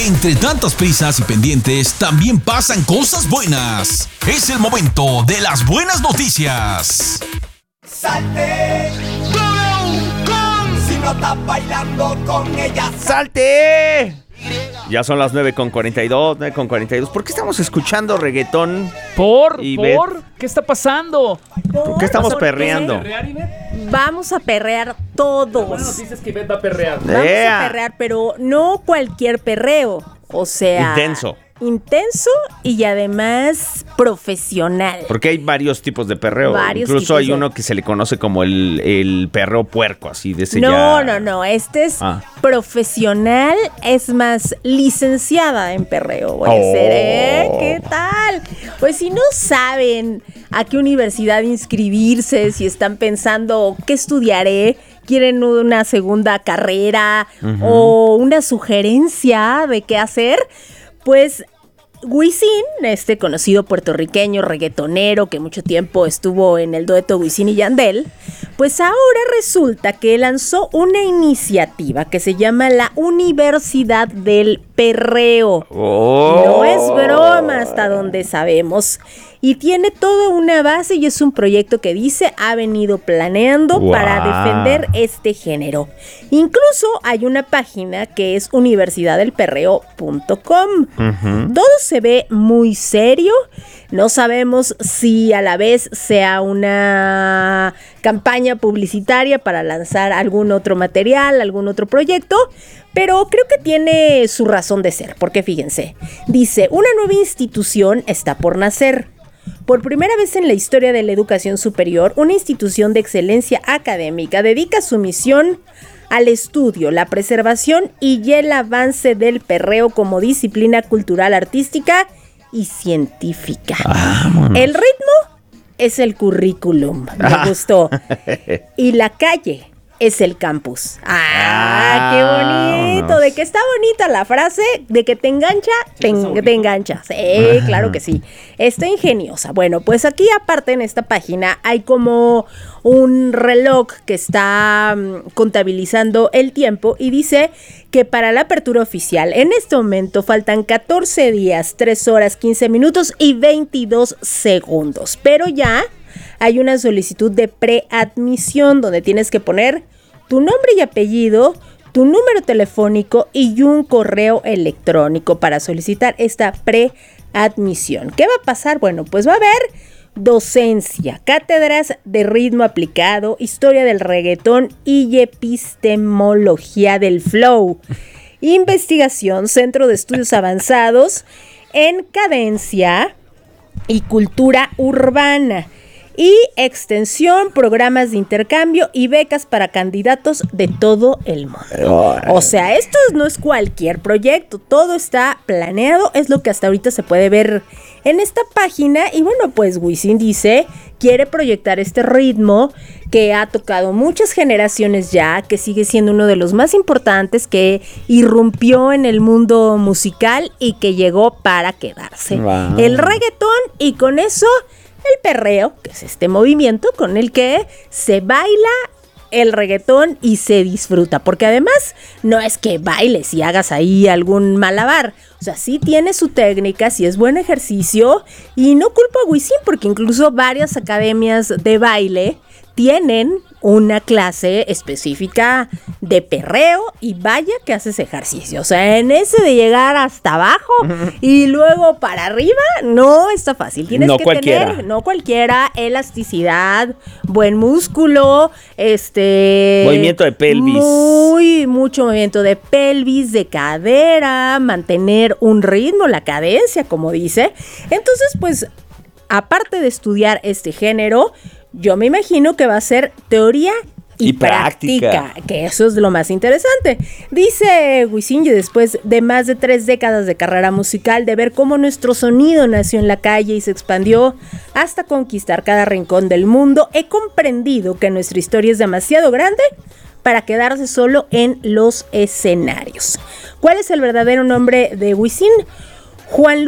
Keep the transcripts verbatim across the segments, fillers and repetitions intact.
Entre tantas prisas y pendientes, también pasan cosas buenas. Es el momento de las buenas noticias. Salte, con, si no estás bailando con ella. ¡Salte! Ya son las nueve con cuarenta y dos, nueve con cuarenta y dos. ¿Por qué estamos escuchando reggaetón? ¿Por? Y ¿Por? Beth, ¿Qué está pasando? ¿por qué estamos ¿Por perreando? Vamos a perrear todos. Bueno, dices que Ivette va a perrear. Vamos ¡Ea! a perrear, pero no cualquier perreo. O sea... Intenso. Intenso y además profesional. Porque hay varios tipos de perreo. Varios Incluso tipos hay de- uno que se le conoce como el, el perreo puerco, así de ese No, ya... no, no. Este es Ah. profesional, es más licenciada en perreo. Voy a Oh. ser, ¿eh? ¿Qué tal? Pues si no saben a qué universidad inscribirse, si están pensando qué estudiaré, quieren una segunda carrera o una sugerencia de qué hacer, pues Wisin, este conocido puertorriqueño reggaetonero que mucho tiempo estuvo en el dueto Wisin y Yandel, pues ahora resulta que lanzó una iniciativa que se llama la Universidad del Perreo. Oh. No es broma hasta donde sabemos. Y tiene toda una base y es un proyecto que dice ha venido planeando Wow. para defender este género. Incluso hay una página que es universidad del perreo punto com. Ujú. Todo se ve muy serio. No sabemos si a la vez sea una campaña publicitaria para lanzar algún otro material, algún otro proyecto, pero creo que tiene su razón de ser, porque fíjense, dice, una nueva institución está por nacer. Por primera vez en la historia de la educación superior, una institución de excelencia académica dedica su misión al estudio, la preservación y el avance del perreo como disciplina cultural, artística y científica. Vámonos. El ritmo es el currículum, me gustó. Y la calle es el campus. ¡Ah, qué bonito! Vámonos. De que está bonita la frase, de que te engancha, te, en- te engancha. Sí, claro que sí. Está ingeniosa. Bueno, pues aquí aparte en esta página hay como un reloj que está mm, contabilizando el tiempo y dice que para la apertura oficial en este momento faltan catorce días, tres horas, quince minutos y veintidós segundos. Pero ya hay una solicitud de preadmisión donde tienes que poner tu nombre y apellido, tu número telefónico y un correo electrónico para solicitar esta preadmisión. ¿Qué va a pasar? Bueno, pues va a haber docencia, cátedras de ritmo aplicado, historia del reggaetón y epistemología del flow, investigación, centro de estudios avanzados en cadencia y cultura urbana. Y extensión, programas de intercambio y becas para candidatos de todo el mundo. O sea, esto no es cualquier proyecto, todo está planeado, es lo que hasta ahorita se puede ver en esta página. Y bueno, pues Wisin dice, quiere proyectar este ritmo que ha tocado muchas generaciones ya, que sigue siendo uno de los más importantes, que irrumpió en el mundo musical y que llegó para quedarse. Wow. El reggaetón, y con eso el perreo, que es este movimiento con el que se baila el reggaetón y se disfruta, porque además no es que bailes y hagas ahí algún malabar, o sea, sí tiene su técnica, sí es buen ejercicio, y no culpo a Wisin porque incluso varias academias de baile tienen una clase específica de perreo y vaya que haces ejercicio. O sea, en ese de llegar hasta abajo y luego para arriba, no está fácil. Tienes No que cualquiera. tener, no cualquiera, elasticidad, buen músculo, este... Movimiento de pelvis. Muy, mucho movimiento de pelvis, de cadera, mantener un ritmo, la cadencia, como dice. Entonces, pues, aparte de estudiar este género, yo me imagino que va a ser teoría y, Y práctica. práctica, que eso es lo más interesante. Dice Wisin, y después de más de tres décadas de carrera musical, de ver cómo nuestro sonido nació en la calle y se expandió hasta conquistar cada rincón del mundo, he comprendido que nuestra historia es demasiado grande para quedarse solo en los escenarios. ¿Cuál es el verdadero nombre de Wisin? Juan Luis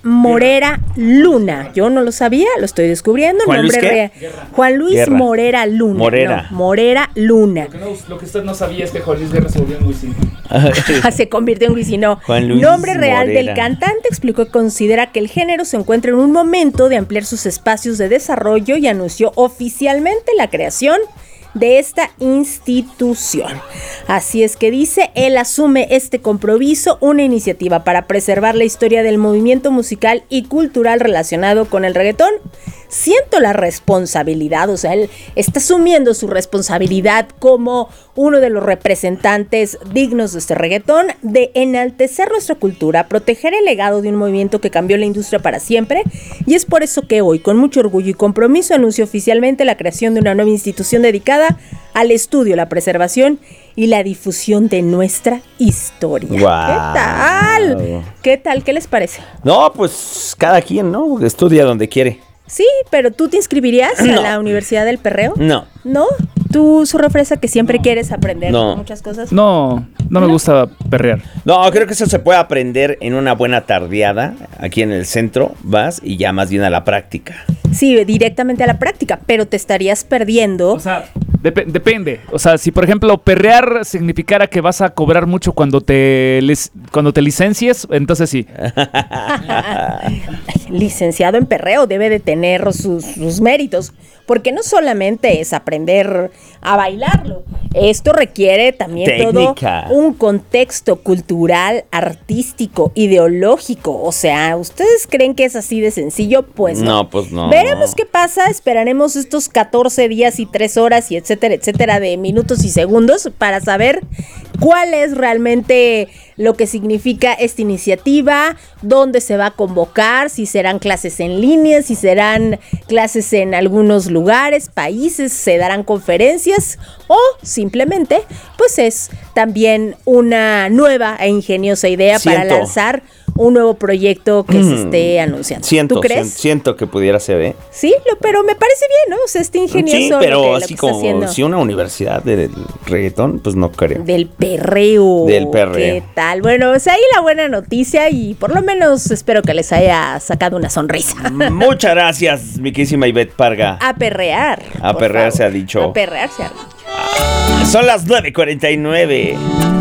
Morera Luna. Yo no lo sabía, lo estoy descubriendo. ¿Juan Nombre Luis qué? real. Juan Luis Guerra. Morera Luna. Morera. No, Morera Luna. Lo que, no, lo que usted no sabía es que Juan Luis Guerra se volvió en Wisin. Se convirtió en Wisin, no. Juan Luis Nombre real Morera. del cantante explicó que considera que el género se encuentra en un momento de ampliar sus espacios de desarrollo y anunció oficialmente la creación de esta institución. Así es que dice, él asume este compromiso, una iniciativa para preservar la historia del movimiento musical y cultural relacionado con el reggaetón. Siento la responsabilidad, o sea, él está asumiendo su responsabilidad como uno de los representantes dignos de este reggaetón, de enaltecer nuestra cultura, proteger el legado de un movimiento que cambió la industria para siempre, y es por eso que hoy, con mucho orgullo y compromiso, anunció oficialmente la creación de una nueva institución dedicada al estudio, la preservación y la difusión de nuestra historia. Guau. ¿Qué tal? ¿Qué tal? ¿Qué les parece? No, pues cada quien, ¿no? Estudia donde quiere. Sí, pero ¿tú te inscribirías No. a la Universidad del Perreo? No. ¿No? ¿Tú, su refresa, que siempre quieres aprender No. muchas cosas? No, no me gusta perrear. No, creo que eso se puede aprender en una buena tardeada aquí en el centro. Vas y ya más bien a la práctica. Sí, directamente a la práctica, pero te estarías perdiendo. O sea, dep- depende. O sea, si por ejemplo perrear significara que vas a cobrar mucho cuando te, lic- cuando te licencies, entonces sí. Licenciado en perreo debe de tener sus, sus méritos, porque no solamente es aprender a bailarlo, esto requiere también Técnica. todo un contexto cultural, artístico, ideológico. O sea, ¿ustedes creen que es así de sencillo? Pues no. No, pues no. Veremos qué pasa, esperaremos estos catorce días y tres horas y etcétera, etcétera de minutos y segundos para saber cuál es realmente lo que significa esta iniciativa, dónde se va a convocar, si serán clases en línea, si serán clases en algunos lugares, países, se darán conferencias o simplemente pues es también una nueva e ingeniosa idea para Siento. lanzar un nuevo proyecto que se esté anunciando. Siento, ¿Tú crees? sien- siento que pudiera ser, ¿eh? Sí, lo, pero me parece bien, ¿no? O sea, está ingenioso Sí, lo que- pero lo que así está como haciendo. si una universidad del reggaetón, pues no creo. Del perreo. Del perreo. ¿Qué tal? Bueno, o sea, ahí la buena noticia y por lo menos espero que les haya sacado una sonrisa. Muchas gracias, mi querísima Ivette Parga. A perrear. A por perrear favor. se ha dicho. A perrear se ha dicho. Son las nueve cuarenta y nueve.